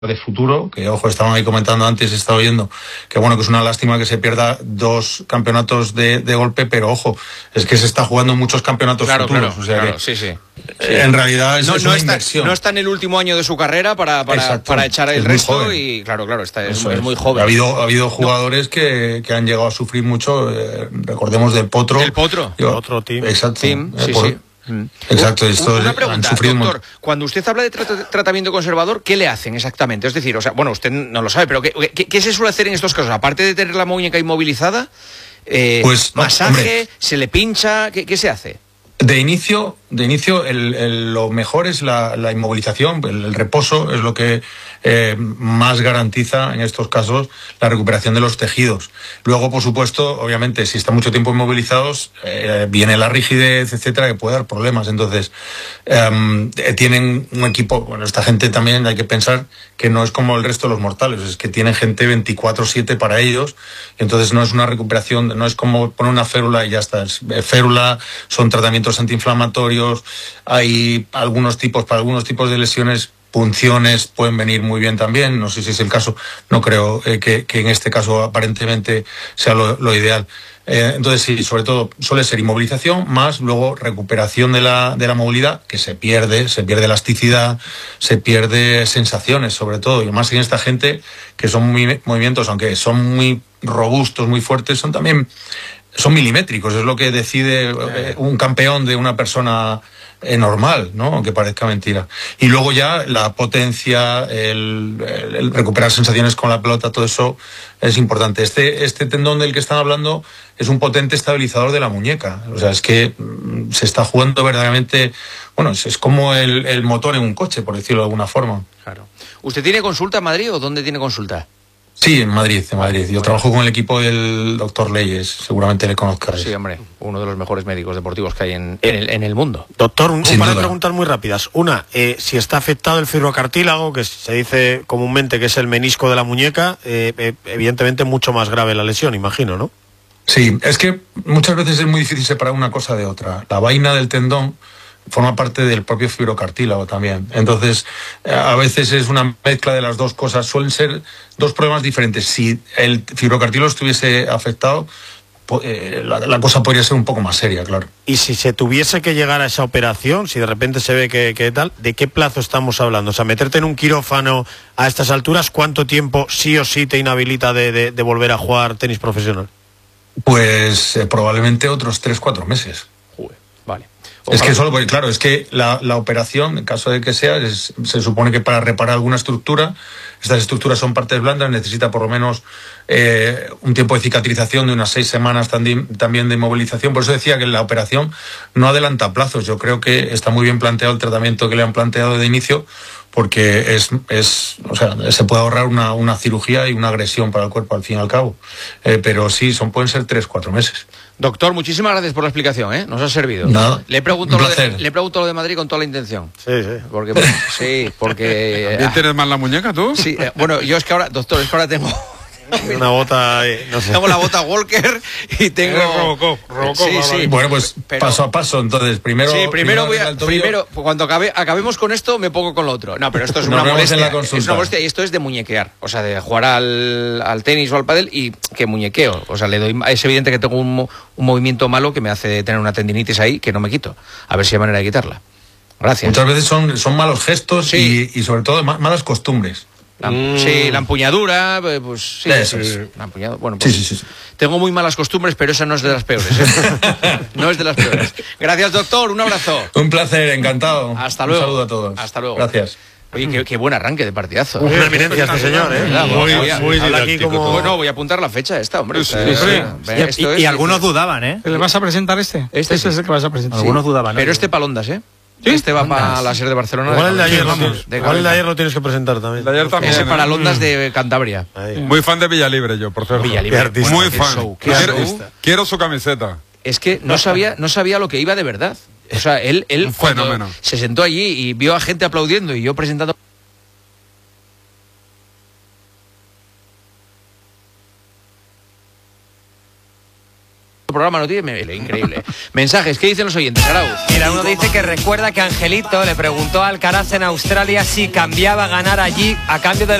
de futuro, que ojo, estaban ahí comentando antes, he estado oyendo, que bueno, que es una lástima que se pierda 2 campeonatos de golpe, pero ojo, es que se está jugando muchos campeonatos futuros. O sea que, sí. En realidad es una inversión. No está en el último año de su carrera para echar el resto y claro, es muy joven. Ha habido jugadores que han llegado a sufrir mucho, recordemos del Potro. El Potro. Otro team. Exacto. Sí. Exacto, esto una pregunta, han sufrido doctor, cuando usted habla de tratamiento conservador, ¿qué le hacen exactamente? Es decir, o sea, bueno, usted no lo sabe, pero ¿qué se suele hacer en estos casos? Aparte de tener la muñeca inmovilizada, masaje, se le pincha, ¿qué se hace? De inicio lo mejor es la inmovilización, el reposo es lo que más garantiza en estos casos la recuperación de los tejidos. Luego, por supuesto, obviamente, si está mucho tiempo inmovilizados, viene la rigidez, etcétera, que puede dar problemas. Entonces, tienen un equipo, bueno, esta gente también hay que pensar que no es como el resto de los mortales, es que tienen gente 24/7 para ellos, entonces no es una recuperación, no es como poner una férula y ya está. Férula, son tratamientos antiinflamatorios, hay para algunos tipos de lesiones, punciones pueden venir muy bien también, no sé si es el caso, no creo que en este caso aparentemente sea lo ideal. Entonces sí, sobre todo suele ser inmovilización más luego recuperación de la movilidad, que se pierde elasticidad, se pierde sensaciones sobre todo, y más en esta gente que son movimientos, aunque son muy robustos, muy fuertes, son milimétricos, es lo que decide un campeón de una persona normal, ¿no? Aunque parezca mentira. Y luego ya la potencia, el recuperar sensaciones con la pelota, todo eso es importante. Este tendón del que están hablando es un potente estabilizador de la muñeca. O sea, es que se está jugando verdaderamente, bueno, es como el motor en un coche, por decirlo de alguna forma. Claro. ¿Usted tiene consulta en Madrid o dónde tiene consulta? Sí, en Madrid. Yo trabajo con el equipo del doctor Leyes, seguramente le conozcas. Sí, hombre, uno de los mejores médicos deportivos que hay en el mundo. Doctor, un par de preguntas muy rápidas. Una, si está afectado el fibrocartílago, que se dice comúnmente que es el menisco de la muñeca, evidentemente mucho más grave la lesión, imagino, ¿no? Sí, es que muchas veces es muy difícil separar una cosa de otra. La vaina del tendón forma parte del propio fibrocartílago también. Entonces, a veces es una mezcla de las dos cosas. Suelen ser 2 problemas diferentes. Si el fibrocartílago estuviese afectado, la cosa podría ser un poco más seria, claro. Y si se tuviese que llegar a esa operación, si de repente se ve que tal, ¿de qué plazo estamos hablando? O sea, meterte en un quirófano a estas alturas, ¿cuánto tiempo sí o sí te inhabilita de volver a jugar tenis profesional? Pues probablemente otros 3-4 meses. Vale. Es que solo, porque claro, es que la operación, en caso de que sea, se supone que para reparar alguna estructura, estas estructuras son partes blandas, necesita por lo menos un tiempo de cicatrización de unas 6 semanas también de inmovilización. Por eso decía que la operación no adelanta plazos. Yo creo que está muy bien planteado el tratamiento que le han planteado de inicio, porque o sea, se puede ahorrar una cirugía y una agresión para el cuerpo al fin y al cabo. Pero sí, pueden ser 3-4 meses. Doctor, muchísimas gracias por la explicación, ¿eh? Nos ha servido. Nada, le pregunto lo de Madrid con toda la intención. Sí. Porque ¿También tienes mal la muñeca tú? Sí, bueno, yo es que ahora, doctor, tengo una bota, no sé. Tengo la bota Walker y tengo Robocop. Sí. Bueno, pues paso a paso, entonces primero cuando acabemos con esto me pongo con lo otro. No, pero esto es una molestia, y esto es de muñequear, o sea, de jugar al tenis o al pádel y que muñequeo, o sea, es evidente que tengo un movimiento malo que me hace tener una tendinitis ahí que no me quito. A ver si hay manera de quitarla. Gracias. Muchas veces son malos gestos, sí. y sobre todo malas costumbres. Sí, la empuñadura, pues sí. Eso es. La empuñadura, bueno, pues, sí. Tengo muy malas costumbres, pero esa no es de las peores. No es de las peores. Gracias, doctor, un abrazo. Un placer, encantado. Hasta luego. Un saludo a todos. Hasta luego. Gracias. Oye, qué buen arranque de partidazo. Una eminencia este señor, ¿eh? Muy didáctico. Bueno, voy a apuntar la fecha esta, hombre. Sí. Y algunos dudaban, ¿eh? ¿Le vas a presentar este? Este es el que vas a presentar. Algunos dudaban. Pero este para Ondas, ¿eh? ¿Sí? Este va para la SER de Barcelona. Igual el de ayer lo tienes que presentar también. El de ayer también. Ese para Ondas de Cantabria. Muy fan de Villalibre yo, por cierto. Villalibre. Muy fan. Quiero su camiseta. Es que no sabía lo que iba de verdad. O sea, él fenómeno. Se sentó allí y vio a gente aplaudiendo y yo presentando programa no tiene, increíble. Mensajes, ¿qué dicen los oyentes, Arau? Mira, uno dice que recuerda que Angelito le preguntó a Alcaraz en Australia si cambiaba ganar allí a cambio de